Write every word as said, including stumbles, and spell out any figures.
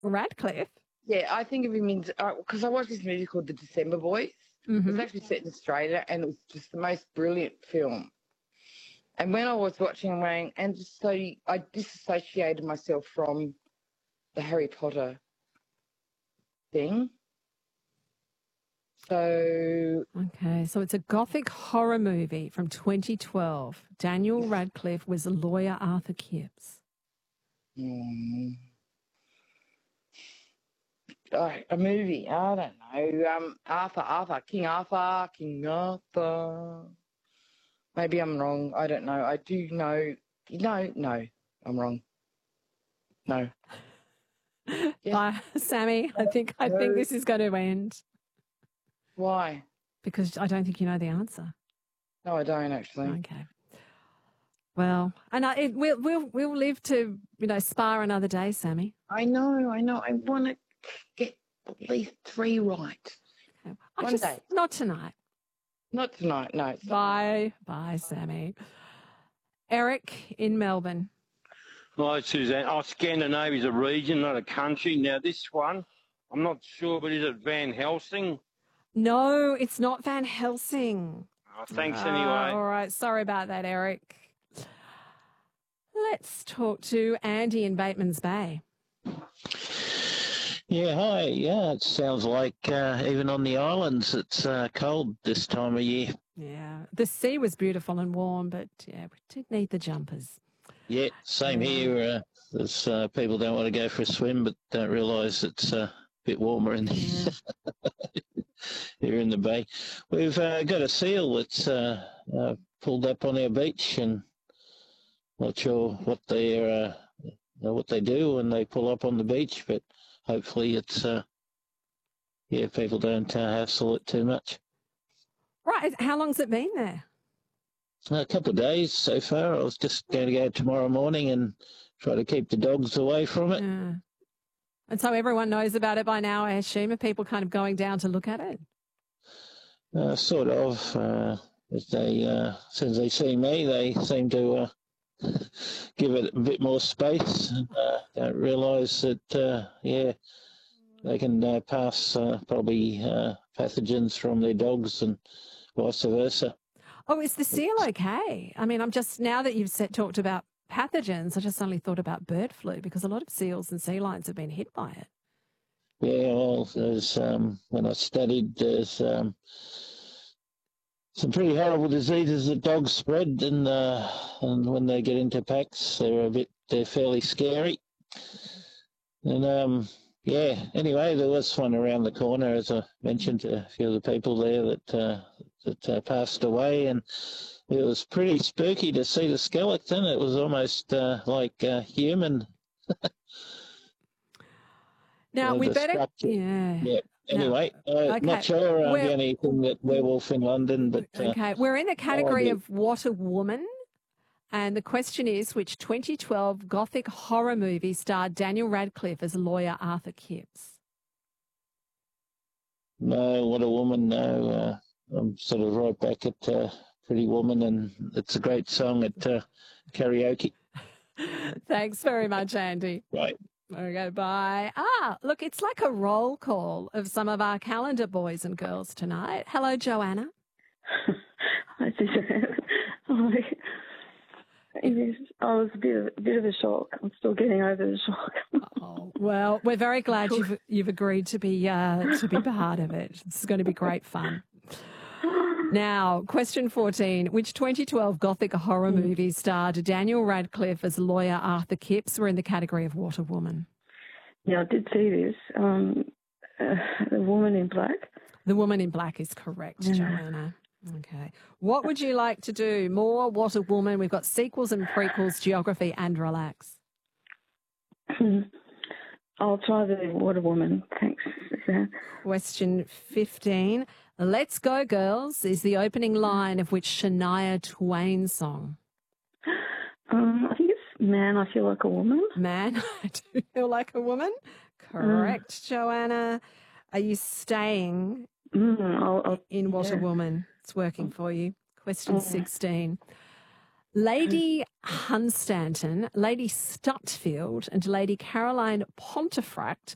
Radcliffe? Yeah, I think of him in because I watched this movie called The December Boys. Mm-hmm. It was actually set in Australia, and it was just the most brilliant film. And when I was watching Wang, and just so I disassociated myself from the Harry Potter thing. So okay, so it's a gothic horror movie from twenty twelve. Daniel Radcliffe was lawyer Arthur Kipps. Hmm. Oh, a movie. I don't know. Um, Arthur, Arthur, King Arthur, King Arthur. Maybe I'm wrong. I don't know. I do know. No, no, I'm wrong. No. Yeah. Bye, Sammy. I think I think this is going to end. Why? Because I don't think you know the answer. No, I don't actually. Okay. Well, and I, it, we'll we'll we'll live to you know spar another day, Sammy. I know, I know. I want to get at least three right. Okay. One just, day. Not tonight. Not tonight. No. Bye, bye, Sammy. Eric in Melbourne. Hi, Suzanne. Oh, Scandinavia is a region, not a country. Now, this one, I'm not sure, but is it Van Helsing? No, it's not Van Helsing. Oh, thanks uh, anyway. All right. Sorry about that, Eric. Let's talk to Andy in Bateman's Bay. Yeah, hi. Yeah, it sounds like uh, even on the islands it's uh, cold this time of year. Yeah, the sea was beautiful and warm, but yeah, we did need the jumpers. Yeah, same yeah. here. Uh, there's uh, people don't want to go for a swim, but don't realise it's uh, a bit warmer in yeah. here in the bay. We've uh, got a seal that's uh, uh, pulled up on our beach, and not sure what they uh, what they do when they pull up on the beach, but hopefully it's uh, yeah, people don't uh, hassle it too much. Right, how long's it been there? A couple of days so far. I was just going to go tomorrow morning and try to keep the dogs away from it. Yeah. And so everyone knows about it by now, I assume. Are people kind of going down to look at it? Uh, sort of. Uh, as they, uh, as soon as they see me, they seem to uh, give it a bit more space. Uh, don't realise that, uh, yeah, they can uh, pass uh, probably uh, pathogens from their dogs and vice versa. Oh, is the seal okay? I mean, I'm just, now that you've said, talked about pathogens, I just suddenly thought about bird flu because a lot of seals and sea lions have been hit by it. Yeah, well, there's, um, when I studied, there's um, some pretty horrible diseases that dogs spread, and uh, and when they get into packs, they're a bit, they're fairly scary. And um, yeah, anyway, there was one around the corner, as I mentioned to a few of the people there that uh, that uh, passed away, and it was pretty spooky to see the skeleton. It was almost uh, like uh, human. Now, we better... Structure. Yeah. Yeah. Anyway, no. uh, okay. not sure uh, the only thing that werewolf in London, but... Uh, okay, we're in the category of What a Woman, and the question is, which twenty twelve gothic horror movie starred Daniel Radcliffe as lawyer Arthur Kipps? No, What a Woman, no. Uh, I'm sort of right back at uh, Pretty Woman, and it's a great song at uh, karaoke. Thanks very much, Andy. Right. Okay, bye. Ah, look, it's like a roll call of some of our calendar boys and girls tonight. Hello, Joanna. Hi, Suzanne. Hi. I was a bit of, a bit of a shock. I'm still getting over the shock. Oh, well, we're very glad you've you've agreed to be uh, to be part of it. This is going to be great fun. Now, question fourteen. Which twenty twelve gothic horror mm. movie starred Daniel Radcliffe as lawyer Arthur Kipps? We're in the category of What a Woman. Yeah, I did see this. Um, uh, The Woman in Black. The Woman in Black is correct, yeah. Joanna. Okay. What would you like to do? More What a Woman. We've got sequels and prequels, geography and relax. I'll try the What a Woman. Thanks, Suzanne. Question fifteen. Let's Go Girls is the opening line of which Shania Twain song? Um, I think it's Man, I Feel Like a Woman. Man, I Do Feel Like a Woman. Correct, mm. Joanna. Are you staying mm, I'll, I'll, in What yeah. a Woman? It's working for you. Question mm. sixteen. Lady Hunstanton, Lady Stutfield and Lady Caroline Pontefract